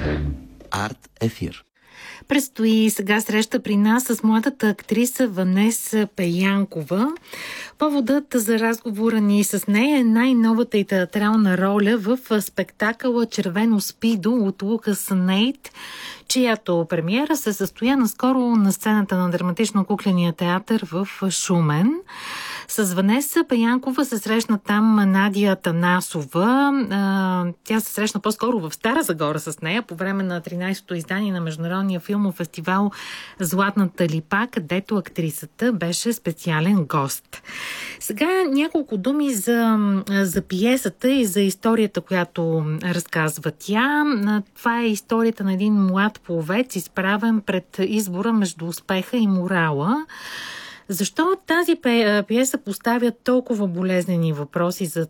Арт ефир. Предстои сега среща при нас с младата актриса Ванеса Пеянкова. Поводът за разговора ни с нея е най-новата и театрална роля в спектакъла "Червено спидо" от Лукас Нейт, чиято премиера се състоя наскоро на сцената на драматично-кукления театър в Шумен. С Ванеса Пеянкова се срещна там Надя Танасова. Тя се срещна по-скоро в Стара Загора с нея по време на 13-то издание на Международния филмов фестивал "Златната липа", където актрисата беше специален гост. Сега няколко думи за пиесата и за историята, която разказва тя. Това е историята на един млад пловец, изправен пред избора между успеха и морала. Защо тази пиеса поставя толкова болезнени въпроси за